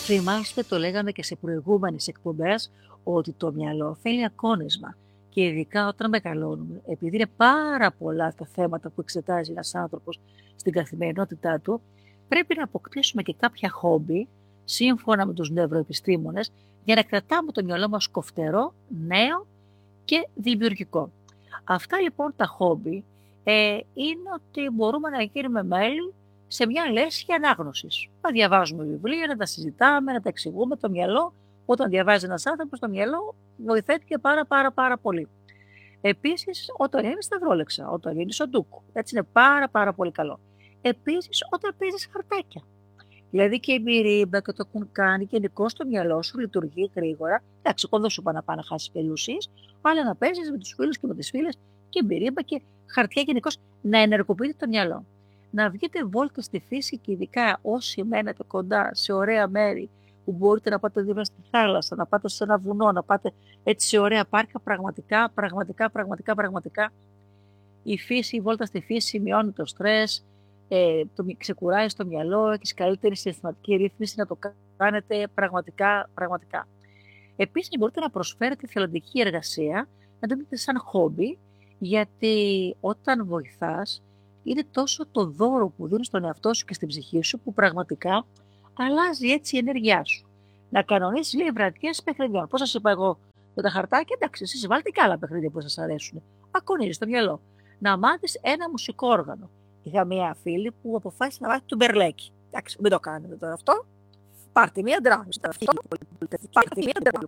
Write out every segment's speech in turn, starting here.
Θυμάστε, το λέγαμε και σε προηγούμενες εκπομπές, ότι το μυαλό θέλει ακόνισμα. Και ειδικά όταν μεγαλώνουμε, επειδή είναι πάρα πολλά τα θέματα που εξετάζει ένας άνθρωπος στην καθημερινότητά του, πρέπει να αποκτήσουμε και κάποια χόμπι, σύμφωνα με τους νευροεπιστήμονες, για να κρατάμε το μυαλό μας κοφτερό, νέο και δημιουργικό. Αυτά λοιπόν τα χόμπι είναι ότι μπορούμε να γίνουμε μέλη σε μια λέσχη ανάγνωσης. Να διαβάζουμε βιβλία, να τα συζητάμε, να τα εξηγούμε. Το μυαλό, όταν διαβάζει ένας άνθρωπος, το μυαλό βοηθάει και πάρα πολύ. Επίσης, όταν είναι σταυρόλεξα, όταν είναι σοντούκου, έτσι είναι πάρα πολύ καλό. Επίσης, όταν παίζεις χαρτάκια. Δηλαδή και η μπυρίμπα και το κουνκάνι και γενικώς το μυαλό σου λειτουργεί γρήγορα. Εντάξει, εγώ δεν σου είπα να πάει να χάσει περιουσίες, αλλά να παίζεις με τους φίλους και με τις φίλες και μπυρίμπα και χαρτιά γενικώς, να ενεργοποιείτε το μυαλό. Να βγείτε βόλτα στη φύση και ειδικά όσοι μένετε κοντά σε ωραία μέρη που μπορείτε να πάτε δίπλα στη θάλασσα, να πάτε σε ένα βουνό, να πάτε έτσι σε ωραία πάρκα, πραγματικά. Η φύση, η βόλτα στη φύση μειώνει το στρες, ξεκουράζει το μυαλό, έχεις καλύτερη συναισθηματική ρύθμιση, να το κάνετε πραγματικά. Επίσης μπορείτε να προσφέρετε θελοντική εργασία, να το δείτε σαν χόμπι, γιατί όταν βοηθάς, είναι τόσο το δώρο που δίνεις στον εαυτό σου και στην ψυχή σου που πραγματικά αλλάζει έτσι η ενέργειά σου. Να κανονίσεις λίγο βραδιές παιχνιδιών. Πώς σας είπα εγώ με τα χαρτάκια, εντάξει, εσείς βάλτε και άλλα παιχνίδια που σας αρέσουν. Ακονίζεις το μυαλό. Να μάθεις ένα μουσικό όργανο. Είχα μία φίλη που αποφάσισε να μάθει το μπερλέκι. Εντάξει, μην το κάνετε τώρα αυτό. Πάρτε μία ντράμ. Πάρτε μία ντράμ.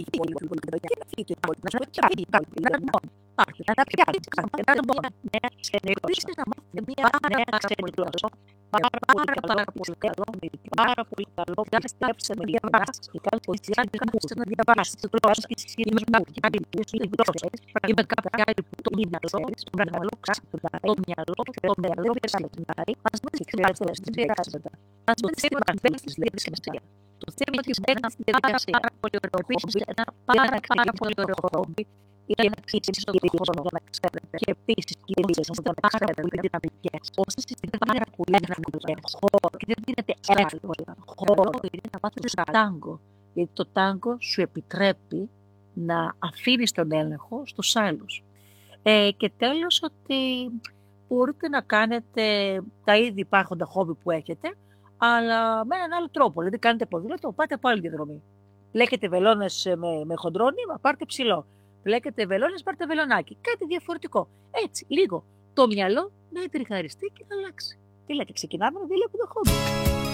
Πάρα πολύ καλό. Διάσταψε με διαβάσεις. Και κάνει πως να διαβάσεις. Το γλώσσα και σχεδίμα και άλλη που είναι γλώσσες. Είμαι κάποια άλλη που το μυαλό ξαπνάει. Το μυαλό ξαπνάει. Ας μην χρειάζεται να συνδυάζεται. Ας μην χρειάζεται στις λέξεις σημασία. Το θέμα είναι ότι είναι ένα πάρα πολύ ωραίο χόμπι. Ένα πάρα πολύ ωραίο χόμπι. Είναι να αξίσεις τον χρόνο για να ξέρετε. Και επίσης κυρίες είστε πάρα πολύ δυναμικές. Όσοι είστε πάρα πολύ δυναμικές. Χώρο. Και δεν δίνετε εύκολα. Χώρο είναι να μάθετε τάγκο. Γιατί το τάγκο σου επιτρέπει να αφήνεις τον έλεγχο στους άλλους. Και τέλος ότι μπορείτε να κάνετε τα ήδη υπάρχοντα χόμπι που έχετε, αλλά με έναν άλλο τρόπο. Δηλαδή κάνετε ποδήλατο, πάτε από άλλη διαδρομή. Πλέκετε βελόνες με χοντρό νήμα, πάρτε ψηλό. Πλέκετε βελόνες, πάρτε βελονάκι. Κάτι διαφορετικό. Έτσι, λίγο το μυαλό να ετριχαριστεί και να αλλάξει. Τι λέτε, ξεκινάμε να βλέπουμε το χόμπι.